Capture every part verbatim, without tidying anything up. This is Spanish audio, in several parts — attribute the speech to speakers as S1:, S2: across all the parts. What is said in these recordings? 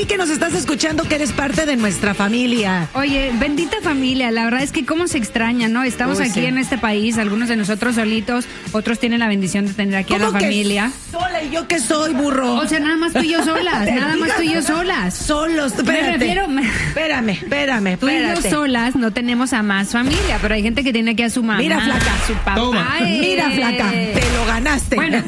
S1: que nos estás escuchando, que eres parte de nuestra familia.
S2: Oye, bendita familia, la verdad es que cómo se extraña, ¿no? Estamos Uy, aquí sí. en este país, algunos de nosotros solitos, otros tienen la bendición de tener aquí a la familia.
S1: Sola, ¿y yo qué soy, burro?
S2: O sea, nada más tú y yo solas, nada más tú y yo solas.
S1: Solos, espérate.
S2: Me refiero... Me...
S1: Espérame, espérame, espérate.
S2: Tú y yo solas no tenemos a más familia, pero hay gente que tiene aquí a su mamá.
S1: Mira, flaca.
S2: A su papá.
S1: Toma. Mira, flaca, te lo ganaste.
S2: Bueno,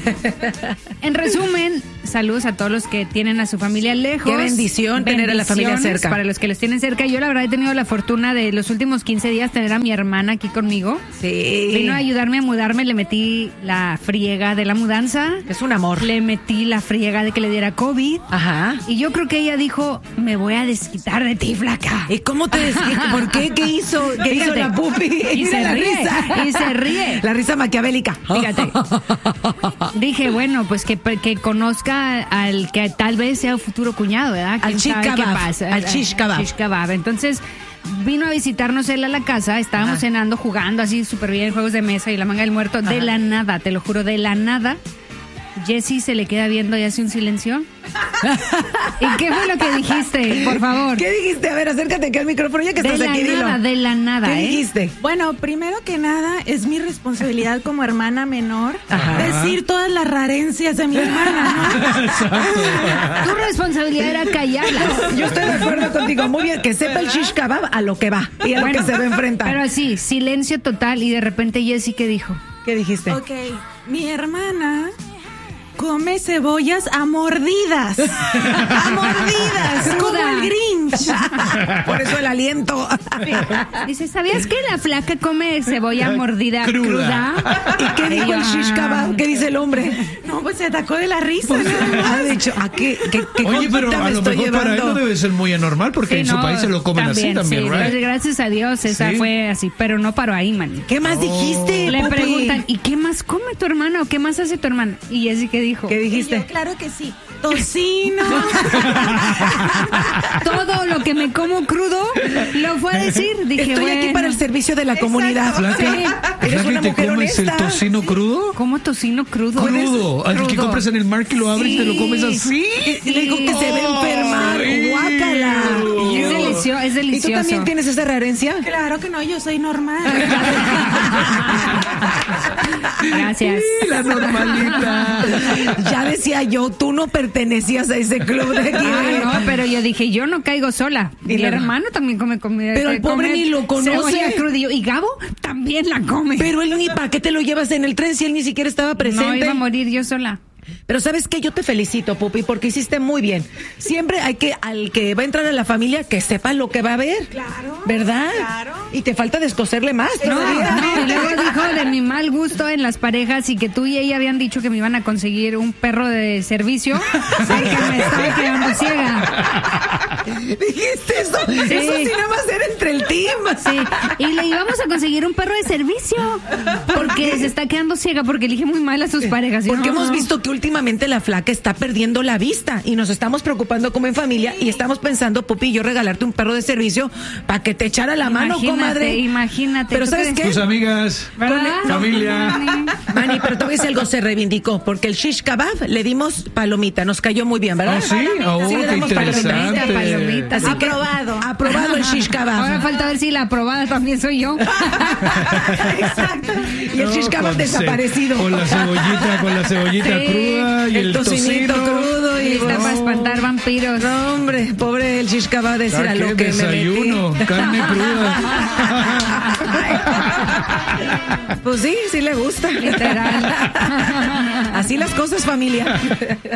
S2: en resumen, saludos a todos los que tienen a su familia lejos.
S1: Qué bendición tener a la familia cerca.
S2: Para los que los tienen cerca. Yo la verdad he tenido la fortuna de los últimos quince días tener a mi hermana aquí conmigo.
S1: Sí.
S2: Vino a ayudarme a mudarme, le metí la friega de la mudanza.
S1: Es un amor.
S2: Le metí la friega de que le diera COVID.
S1: Ajá.
S2: Y yo creo que ella dijo, me voy a desquitar de ti, flaca.
S1: ¿Y cómo te desquitas? ¿Por qué? ¿Qué hizo? ¿Qué
S2: Fíjate,
S1: hizo la pupi?
S2: Y se
S1: la
S2: ríe.
S1: Risa.
S2: Y se ríe.
S1: La risa maquiavélica.
S2: Fíjate. Dije, bueno, pues que, que conozca al que tal vez sea un futuro cuñado, ¿verdad?
S1: Al shish
S2: qué
S1: kebab.
S2: pasa?
S1: Al shish kebab.
S2: Shish kebab. Entonces, vino a visitarnos él a la casa, estábamos Ajá. cenando, jugando así súper bien, juegos de mesa y la manga del muerto. Ajá. De la nada, te lo juro, de la nada. Jessy se le queda viendo y hace un silencio. ¿Y qué fue lo que dijiste? Por favor.
S1: ¿Qué dijiste? A ver, acércate aquí al micrófono ya que
S2: de
S1: estás
S2: la
S1: aquí.
S2: Nada,
S1: dilo.
S2: de la nada,
S1: ¿Qué
S2: ¿eh?
S1: dijiste?
S3: Bueno, primero que nada, es mi responsabilidad como hermana menor
S1: Ajá.
S3: decir todas las rarencias de mi hermana, ¿no?
S4: Exacto.
S2: Tu responsabilidad era callarlas.
S1: Yo estoy de acuerdo contigo. Muy bien, que sepa el shish kebab a lo que va y a bueno, lo que se va a enfrentar.
S2: Pero así, silencio total y de repente Jessy, ¿qué dijo?
S1: ¿Qué dijiste?
S3: Ok, mi hermana come cebollas a mordidas. A mordidas. Como el Grinch.
S1: Por eso el aliento.
S2: Dice, ¿sabías que la flaca come cebolla mordida cruda?
S1: cruda? ¿Y qué dijo el shish kebab? ¿Qué dice el hombre?
S3: No, pues se atacó de la risa.
S1: Pues, ha dicho, ¿a qué, qué, qué
S4: Oye, pero a
S1: me
S4: lo
S1: estoy
S4: mejor
S1: llevando?
S4: para él no debe ser muy anormal porque
S2: sí,
S4: en su
S2: no,
S4: país se lo comen
S2: también,
S4: así también,
S2: sí,
S4: right?
S2: Gracias a Dios, esa
S4: ¿Sí?
S2: fue así, pero no paró ahí, man.
S1: ¿Qué más oh. dijiste,
S2: Le
S1: Popi?
S2: preguntan, ¿y qué más come tu hermana o qué más hace tu hermana? Y Jessy, ¿qué dijo?
S1: ¿Qué dijiste?
S3: Yo, claro que sí. Tocino.
S2: Todo lo que me como crudo lo fue a decir. Dije,
S1: estoy
S2: bueno.
S1: aquí para el servicio de la comunidad.
S4: Flaca,
S1: Sí. ¿Eres
S4: Flaca,
S1: una
S4: ¿y te
S1: mujer
S4: comes
S1: honesta?
S4: el tocino crudo?
S2: ¿Cómo tocino crudo?
S4: Crudo, al que compras en el market y lo abres
S2: Sí.
S4: y te lo comes así.
S1: Y le digo que se va a enfermar.
S4: Ay.
S1: Guácala.
S2: Es delicioso, es delicioso.
S1: ¿Y tú también tienes esa rarencia?
S3: Claro que no, yo soy normal.
S2: Gracias.
S1: Sí, la normalita. Ya decía yo, tú no pertenecías a ese club de aquí.
S2: Ah, no, pero yo dije, yo no caigo sola.
S1: Y
S2: Mi
S1: la-
S2: hermano también come comida.
S1: Pero el pobre
S2: come
S1: ni lo conoce.
S2: cebolla cruda. Y yo, y Gabo también la come.
S1: Pero él ni para qué te lo llevas en el tren si él ni siquiera estaba presente.
S2: No iba a morir yo sola.
S1: Pero ¿sabes qué? Yo te felicito, Pupi, porque hiciste muy bien. Siempre hay que, al que va a entrar a la familia, que sepa lo que va a ver.
S3: Claro.
S1: ¿Verdad?
S3: Claro.
S1: Y te falta descoserle más.
S2: No,
S1: todavía.
S2: no, y luego dijo de mi mal gusto en las parejas y que tú y ella habían dicho que me iban a conseguir un perro de servicio porque me estaba quedando ciega.
S1: ¿Dijiste eso?
S2: Sí.
S1: Eso sí nada más era entre el team.
S2: Sí, y le íbamos a conseguir un perro de servicio porque se está quedando ciega porque elige muy mal a sus parejas. Y
S1: Porque
S2: no,
S1: hemos
S2: no.
S1: visto que últimamente la flaca está perdiendo la vista y nos estamos preocupando como en familia y estamos pensando, Pupi y yo, regalarte un perro de servicio para que te echara la mano,
S2: Imagínate,
S1: comadre.
S2: Imagínate.
S1: Pero
S2: ¿tú
S1: ¿sabes
S2: crees?
S1: qué?
S4: Tus amigas,
S2: ¿Verdad?
S4: familia.
S1: Mani, pero te voy a decir algo, se reivindicó, porque el shish kebab le dimos palomita, nos cayó muy bien, ¿verdad?
S4: ¿Oh, sí? Oh,
S1: Sí, le
S4: qué
S1: damos palomita,
S4: interesante.
S2: palomita.
S1: Así que,
S3: Aprobado.
S1: aprobado el shish kebab.
S2: Ahora falta ver si la aprobada también soy yo.
S1: Exacto. Y el
S4: No,
S1: shish kebab
S4: con
S1: desaparecido.
S4: ce- Con la cebollita, con la cebollita
S2: Sí,
S4: cruda y
S1: el
S4: el,
S1: tocinito
S4: tocino.
S1: crudo y
S2: Está
S1: no.
S2: para espantar vampiros.
S1: No, hombre, pobre el shish kebab a decir
S4: Ah,
S1: a lo
S4: qué
S1: que
S4: desayuno,
S1: me metí.
S4: carne cruda.
S1: Pues sí, sí le gusta.
S2: Literal.
S1: Así las cosas, familia.